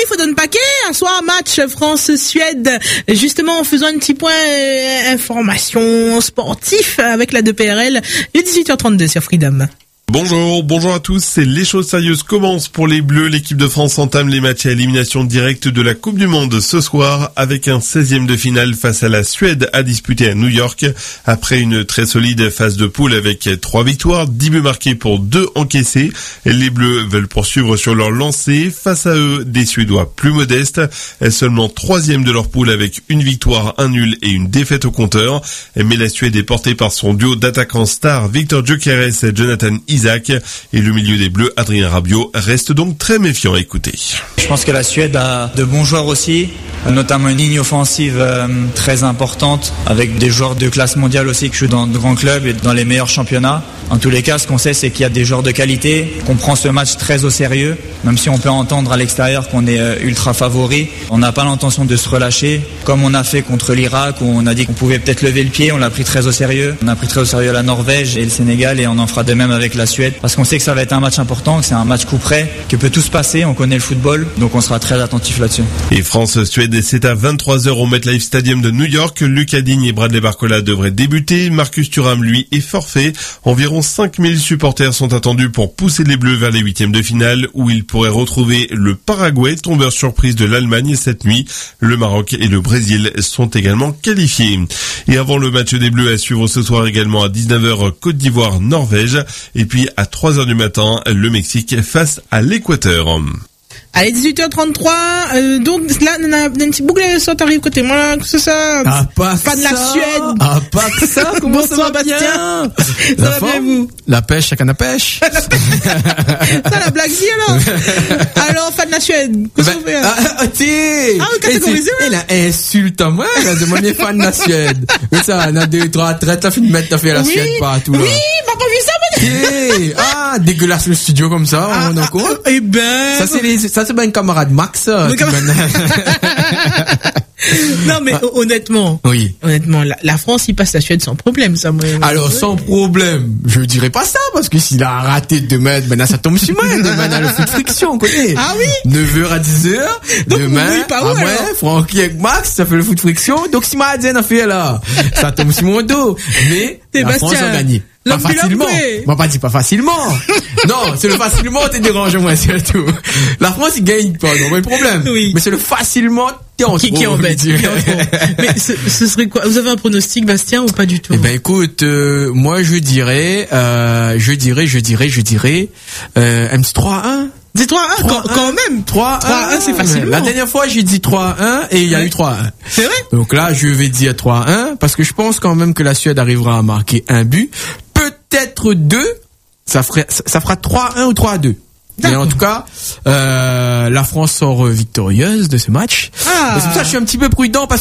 Faudon Paquet, un soir match France-Suède, justement en faisant un petit point information sportif avec la 2PRL, il est 18h32 sur Freedom. Bonjour à tous. Les choses sérieuses commencent pour les Bleus. L'équipe de France entame les matchs à élimination directe de la Coupe du Monde ce soir avec un 16e de finale face à la Suède à disputer à New York. Après une très solide phase de poule avec 3 victoires, 10 buts marqués pour 2 encaissés. Les Bleus veulent poursuivre sur leur lancée. Face à eux, des Suédois plus modestes. Seulement 3e de leur poule avec une victoire, un nul et une défaite au compteur. Mais la Suède est portée par son duo d'attaquants stars Victor Gyökeres et Jonathan Isaac. Et le milieu des Bleus, Adrien Rabiot, reste donc très méfiant à écouter. Je pense que la Suède a de bons joueurs aussi, notamment une ligne offensive très importante, avec des joueurs de classe mondiale aussi qui jouent dans de grands clubs et dans les meilleurs championnats. En tous les cas, ce qu'on sait, c'est qu'il y a des joueurs de qualité, qu'on prend ce match très au sérieux, même si on peut entendre à l'extérieur qu'on est ultra favori. On n'a pas l'intention de se relâcher, comme on a fait contre l'Irak, où on a dit qu'on pouvait peut-être lever le pied, on l'a pris très au sérieux. On a pris très au sérieux la Norvège et le Sénégal, et on en fera de même avec la Suède, parce qu'on sait que ça va être un match important, que c'est un match coup près, que peut tout se passer, on connaît le football, donc on sera très attentif là-dessus. Et France-Suède, c'est à 23h au MetLife Stadium de New York. Lucas Digne et Bradley Barcola devraient débuter. Marcus Thuram, lui, est forfait. Environ 5000 supporters sont attendus pour pousser les Bleus vers les 8e de finale, où ils pourraient retrouver le Paraguay, tombeur surprise de l'Allemagne cette nuit. Le Maroc et le Brésil sont également qualifiés. Et avant le match des Bleus à suivre ce soir également à 19h, Côte d'Ivoire-Norvège. Et puis à 3h du matin, le Mexique face à l'Équateur. Allez, 18h33, donc là, on a un petit boucle ça t'arrive côté moi, là, que c'est ça? Pas de la Suède. Pas que ça, comment ça va Bastien? bien? Ça va bien, vous? La pêche, chacun la pêche. Ça, la blague, alors. Alors, fan de la Suède. Qu'est-ce qu'on fait? T'es! Catégorisé, il a insulte à moi, il a demandé fan de la Suède. Mais ça, on a 2-3 traites, t'as fait de mettre, t'as fait la Suède partout, là. Oui, m'a pas vu ça, mais... dégueulasse le studio comme ça, on en compte. Eh ben... Ça, c'est bien un camarade Max, Non, mais honnêtement. Oui. Honnêtement, la France, il passe la Suède sans problème, ça, moi. Alors, sans problème. Je dirais pas ça, parce que s'il a raté demain, ça tombe sur moi. Demain, on a le foot friction, on connaît. Ah oui? 9h à 10h. Donc, demain, Francky avec Max, ça fait le foot friction. Donc, si ma a fait là, ça tombe sur mon dos. Mais, la France a gagné. Pas facilement. Moi, pas dit pas facilement. Non, c'est le facilement qui te dérange, moi, c'est tout. La France, il gagne pas, non, pas le problème. Oui. Mais c'est le facilement qui embête. Mais ce serait quoi? Vous avez un pronostic, Bastien, ou pas du tout? Eh ben, écoute, moi, je dirais, un petit 3-1. C'est 3-1, quand même. 3-1, c'est facile. La dernière fois, j'ai dit 3-1 et il y a eu 3-1. C'est vrai? Donc là, je vais dire 3-1 parce que je pense quand même que la Suède arrivera à marquer un but. Peut-être 2. Ça fera 3-1 ou 3-2. Mais en tout cas, la France sort victorieuse de ce match. Et c'est pour ça que je suis un petit peu prudent parce